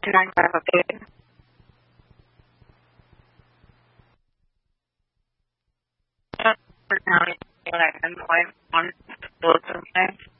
Tenang para papel. Now, I can wipe on both of them.